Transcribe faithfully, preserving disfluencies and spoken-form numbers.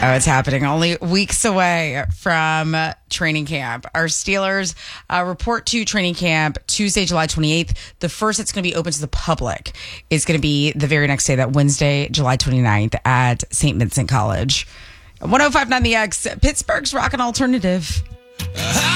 Oh, it's happening. Only weeks away from uh, training camp. Our Steelers uh, report to training camp Tuesday, July twenty-eighth. The first that's going to be open to the public is going to be the very next day, that Wednesday, July twenty-ninth at Saint Vincent College. one oh five point nine The X, Pittsburgh's Rock and Alternative.